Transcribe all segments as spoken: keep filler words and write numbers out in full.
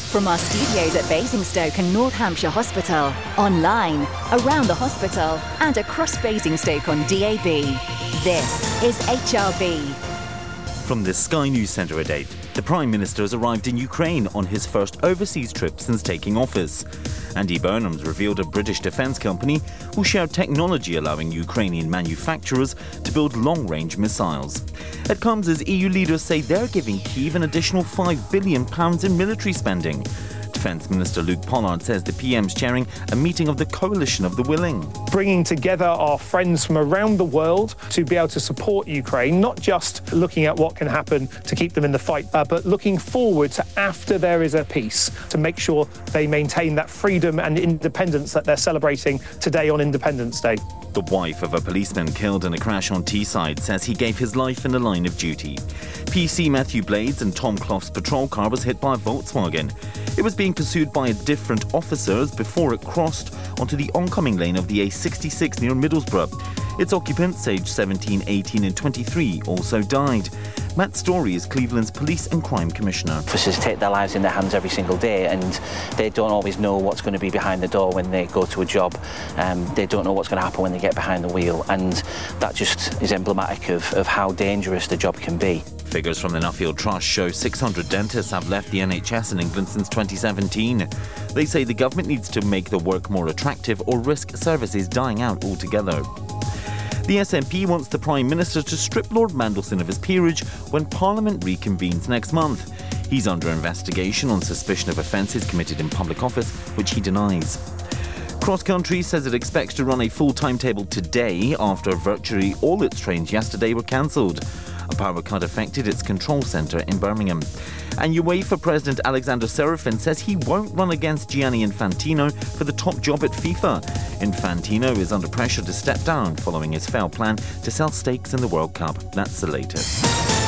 From our studios at Basingstoke and North Hampshire Hospital, online, around the hospital, and across Basingstoke on D A B. This is H R B. From the Sky News Centre at eight, the Prime Minister has arrived in Ukraine on his first overseas trip since taking office. Andy Burnham's revealed a British defence company will share technology allowing Ukrainian manufacturers to build long-range missiles. It comes as E U leaders say they're giving Kyiv an additional five billion pounds in military spending. Defence Minister Luke Pollard says the P M's chairing a meeting of the Coalition of the Willing. Bringing together our friends from around the world to be able to support Ukraine, not just looking at what can happen to keep them in the fight, uh, but looking forward to after there is a peace, to make sure they maintain that freedom and independence that they're celebrating today on Independence Day. The wife of a policeman killed in a crash on Teesside says he gave his life in the line of duty. P C Matthew Blades and Tom Clough's patrol car was hit by a Volkswagen. It was being pursued by different officers before it crossed onto the oncoming lane of the A sixty-six near Middlesbrough. Its occupants, aged seventeen, eighteen and twenty-three, also died. Matt Story is Cleveland's Police and Crime Commissioner. Officers take their lives in their hands every single day, and they don't always know what's going to be behind the door when they go to a job. Um, they don't know what's going to happen when they get behind the wheel, and that just is emblematic of, of how dangerous the job can be. Figures from the Nuffield Trust show six hundred dentists have left the N H S in England since twenty seventeen. They say the government needs to make the work more attractive or risk services dying out altogether. The S N P wants the Prime Minister to strip Lord Mandelson of his peerage when Parliament reconvenes next month. He's under investigation on suspicion of offences committed in public office, which he denies. Cross Country says it expects to run a full timetable today after virtually all its trains yesterday were cancelled. A power cut affected its control centre in Birmingham. And UEFA President Alexander Serafin says he won't run against Gianni Infantino for the top job at FIFA. Infantino is under pressure to step down following his failed plan to sell stakes in the World Cup. That's the latest.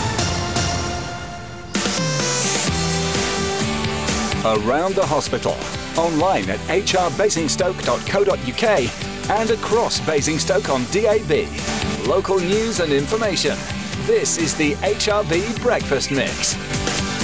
Around the hospital, online at h r basingstoke dot co dot u k and across Basingstoke on D A B. Local news and information. This is the H R B Breakfast Mix.